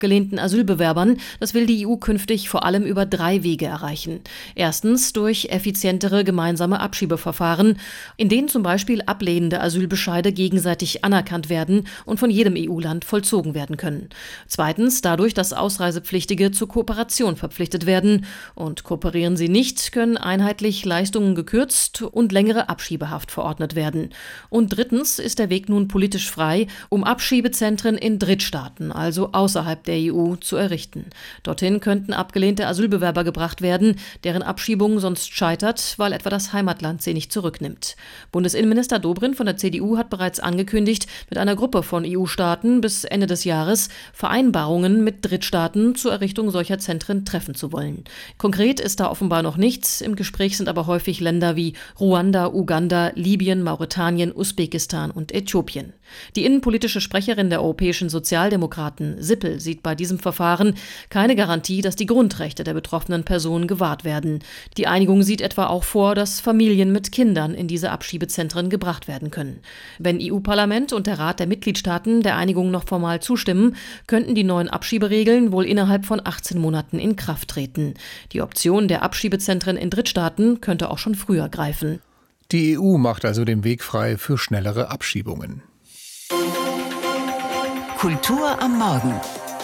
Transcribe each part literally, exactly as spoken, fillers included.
abgelehnten Asylbewerbern, das will die E U künftig vor allem über drei Wege erreichen. Erstens durch effizientere gemeinsame Abschiebeverfahren, in denen zum Beispiel ablehnende Asylbescheide gegenseitig anerkannt werden und von jedem E U-Land vollzogen werden können. Zweitens dadurch, dass Ausreisepflichtige zur Kooperation verpflichtet werden. Und kooperieren sie nicht, können einheitlich Leistungen gekürzt und längere Abschiebehaft verordnet werden. Und drittens ist der Weg nun politisch frei, um Abschiebezentren in Drittstaaten, also außerhalb der E U, zu errichten. Dorthin könnten abgelehnte Asylbewerber gebracht werden, deren Abschiebung sonst scheitert, weil etwa das Heimatland sie nicht zurücknimmt. Bundesinnenminister Dobrindt von der C D U hat bereits angekündigt, mit einer Gruppe von E U-Staaten bis Ende des Jahres Vereinbarungen mit Drittstaaten zur Errichtung solcher Zentren treffen zu wollen. Konkret ist da offenbar noch nichts. Im Gespräch sind aber häufig Länder wie Ruanda, Uganda, Libyen, Mauretanien, Usbekistan und Äthiopien. Die innenpolitische Sprecherin der Europäischen Sozialdemokraten, Sippel, sieht bei diesem Verfahren keine Garantie, dass die Grundrechte der betroffenen Personen gewahrt werden. Die Einigung sieht etwa auch vor, dass Familien mit Kindern in diese Abschiebezentren gebracht werden können. Wenn E U-Parlament und der Rat der Mitgliedstaaten der Einigung noch formal zustimmen, könnten die neuen Abschieberegeln wohl innerhalb von achtzehn Monaten in Kraft treten. Die Option der Abschiebezentren in Drittstaaten könnte auch schon früher greifen. Die E U macht also den Weg frei für schnellere Abschiebungen. Kultur am Morgen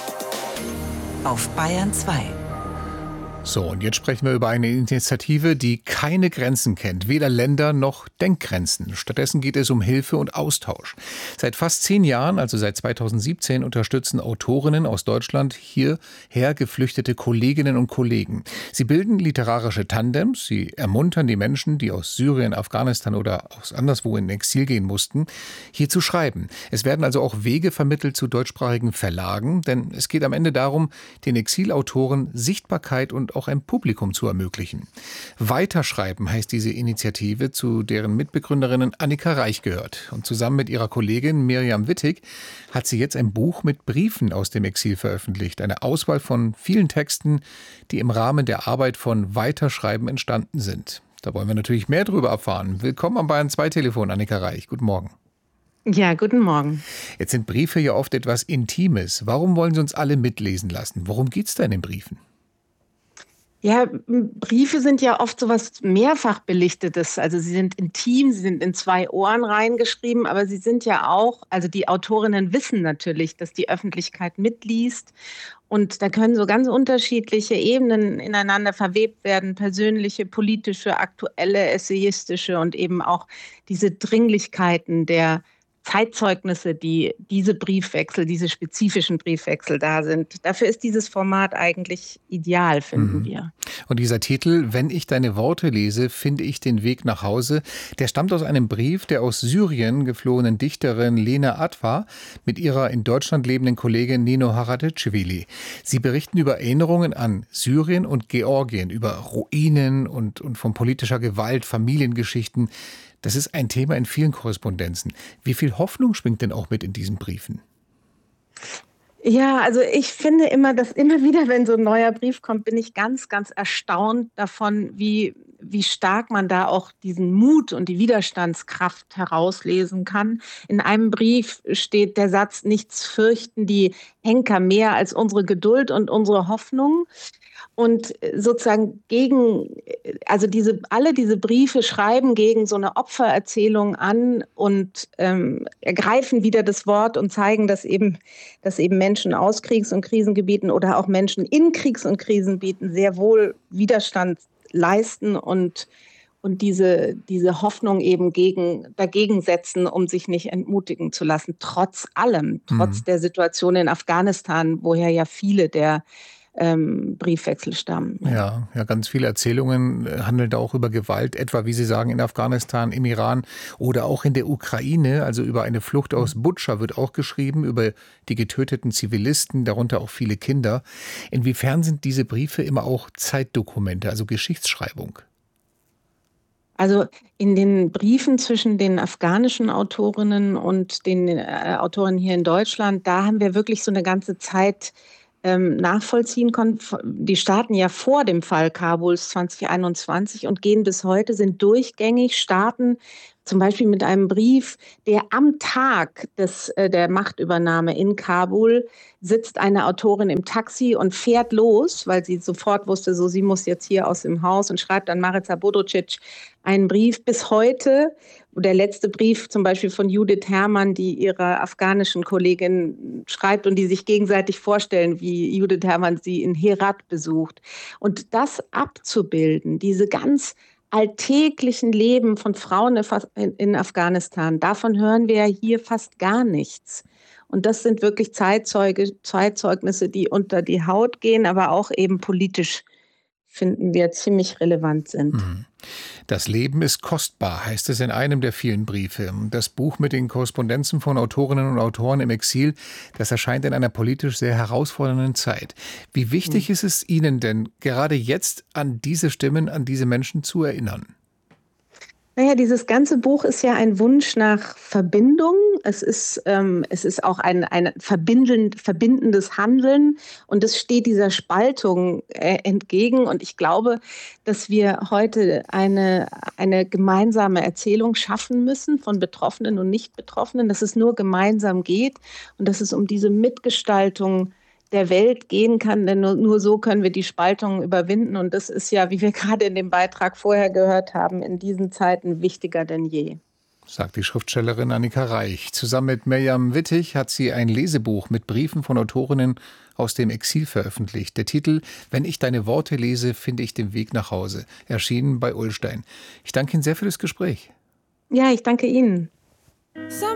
auf Bayern zwei. So, und jetzt sprechen wir über eine Initiative, die keine Grenzen kennt, weder Länder noch Denkgrenzen. Stattdessen geht es um Hilfe und Austausch. Seit fast zehn Jahren, also seit zweitausendsiebzehn, unterstützen Autorinnen aus Deutschland hierher geflüchtete Kolleginnen und Kollegen. Sie bilden literarische Tandems, sie ermuntern die Menschen, die aus Syrien, Afghanistan oder aus anderswo in Exil gehen mussten, hier zu schreiben. Es werden also auch Wege vermittelt zu deutschsprachigen Verlagen, denn es geht am Ende darum, den Exilautoren Sichtbarkeit und auch ein Publikum zu ermöglichen. Weiterschreiben heißt diese Initiative, zu deren Mitbegründerinnen Annika Reich gehört. Und zusammen mit ihrer Kollegin Mirjam Wittig hat sie jetzt ein Buch mit Briefen aus dem Exil veröffentlicht. Eine Auswahl von vielen Texten, die im Rahmen der Arbeit von Weiterschreiben entstanden sind. Da wollen wir natürlich mehr darüber erfahren. Willkommen am Bayern zwei Telefon, Annika Reich. Guten Morgen. Ja, guten Morgen. Jetzt sind Briefe ja oft etwas Intimes. Warum wollen Sie uns alle mitlesen lassen? Worum geht es da in den Briefen? Ja, Briefe sind ja oft so was mehrfach belichtetes. Also sie sind intim, sie sind in zwei Ohren reingeschrieben, aber sie sind ja auch, also die Autorinnen wissen natürlich, dass die Öffentlichkeit mitliest. Und da können so ganz unterschiedliche Ebenen ineinander verwebt werden, persönliche, politische, aktuelle, essayistische und eben auch diese Dringlichkeiten der Zeitzeugnisse, die diese Briefwechsel, diese spezifischen Briefwechsel da sind. Dafür ist dieses Format eigentlich ideal, finden mhm. wir. Und dieser Titel, Wenn ich deine Worte lese, finde ich den Weg nach Hause, der stammt aus einem Brief der aus Syrien geflohenen Dichterin Lena Atwa mit ihrer in Deutschland lebenden Kollegin Nino Haradecevili. Sie berichten über Erinnerungen an Syrien und Georgien, über Ruinen und, und von politischer Gewalt, Familiengeschichten. Das ist ein Thema in vielen Korrespondenzen. Wie viel Hoffnung schwingt denn auch mit in diesen Briefen? Ja, also ich finde immer, dass immer wieder, wenn so ein neuer Brief kommt, bin ich ganz, ganz erstaunt davon, wie, wie stark man da auch diesen Mut und die Widerstandskraft herauslesen kann. In einem Brief steht der Satz, nichts fürchten die Henker mehr als unsere Geduld und unsere Hoffnung. Und sozusagen gegen, also diese, alle diese Briefe schreiben gegen so eine Opfererzählung an und ähm, ergreifen wieder das Wort und zeigen, dass eben, dass eben Menschen aus Kriegs- und Krisengebieten oder auch Menschen in Kriegs- und Krisengebieten sehr wohl Widerstand leisten und, und diese, diese Hoffnung eben gegen, dagegen setzen, um sich nicht entmutigen zu lassen, trotz allem, trotz mhm. der Situation in Afghanistan, woher ja viele der Ähm, Briefwechsel stammen. Ja. ja, ja, ganz viele Erzählungen handeln da auch über Gewalt, etwa, wie Sie sagen, in Afghanistan, im Iran oder auch in der Ukraine. Also über eine Flucht aus Butscha wird auch geschrieben, über die getöteten Zivilisten, darunter auch viele Kinder. Inwiefern sind diese Briefe immer auch Zeitdokumente, also Geschichtsschreibung? Also in den Briefen zwischen den afghanischen Autorinnen und den äh, Autoren hier in Deutschland, da haben wir wirklich so eine ganze Zeit nachvollziehen konnten. Die starten ja vor dem Fall Kabuls zwanzig einundzwanzig und gehen bis heute, sind durchgängig, starten zum Beispiel mit einem Brief, der am Tag des, äh, der Machtübernahme in Kabul sitzt eine Autorin im Taxi und fährt los, weil sie sofort wusste, so sie muss jetzt hier aus dem Haus, und schreibt an Marica Bodrucic einen Brief bis heute. Der letzte Brief zum Beispiel von Judith Herrmann, die ihrer afghanischen Kollegin schreibt und die sich gegenseitig vorstellen, wie Judith Herrmann sie in Herat besucht. Und das abzubilden, diese ganz alltäglichen Leben von Frauen in Afghanistan, davon hören wir ja hier fast gar nichts. Und das sind wirklich Zeitzeuge, Zeitzeugnisse, die unter die Haut gehen, aber auch eben politisch, finden wir, ziemlich relevant sind. Das Leben ist kostbar, heißt es in einem der vielen Briefe. Das Buch mit den Korrespondenzen von Autorinnen und Autoren im Exil, das erscheint in einer politisch sehr herausfordernden Zeit. Wie wichtig mhm. ist es Ihnen denn, gerade jetzt an diese Stimmen, an diese Menschen zu erinnern? Naja, dieses ganze Buch ist ja ein Wunsch nach Verbindung. Es ist, ähm, es ist auch ein, ein verbindend, verbindendes Handeln. Und es steht dieser Spaltung äh, entgegen. Und ich glaube, dass wir heute eine, eine gemeinsame Erzählung schaffen müssen von Betroffenen und Nicht-Betroffenen, dass es nur gemeinsam geht und dass es um diese Mitgestaltung der Welt gehen kann, denn nur, nur so können wir die Spaltung überwinden. Und das ist ja, wie wir gerade in dem Beitrag vorher gehört haben, in diesen Zeiten wichtiger denn je. Sagt die Schriftstellerin Annika Reich. Zusammen mit Mirjam Wittig hat sie ein Lesebuch mit Briefen von Autorinnen aus dem Exil veröffentlicht. Der Titel »Wenn ich deine Worte lese, finde ich den Weg nach Hause«, erschienen bei Ullstein. Ich danke Ihnen sehr für das Gespräch. Ja, ich danke Ihnen.